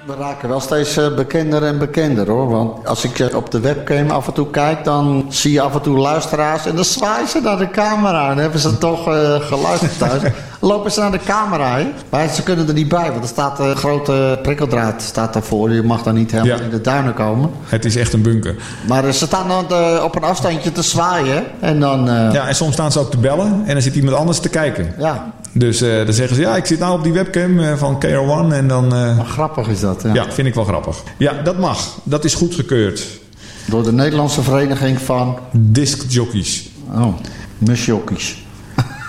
We raken wel steeds bekender en bekender hoor. Want als ik op de webcam af en toe kijk, dan zie je af en toe luisteraars. En dan zwaaien ze naar de camera. En dan hebben ze toch geluisterd thuis. Lopen ze naar de camera, hè? Maar ze kunnen er niet bij, want er staat een grote prikkeldraad staat daarvoor. Je mag dan niet helemaal in de duinen komen. Het is echt een bunker. Maar ze staan dan op een afstandje te zwaaien. En dan... Ja, en soms staan ze ook te bellen. En dan zit iemand anders te kijken. Ja. Dus dan zeggen ze, ja, ik zit nou op die webcam van KR1. En dan... Maar grappig is dat, ja. Ja, vind ik wel grappig. Ja, dat mag. Dat is goedgekeurd. Door de Nederlandse Vereniging van... Discjockeys. Oh, musjockeys.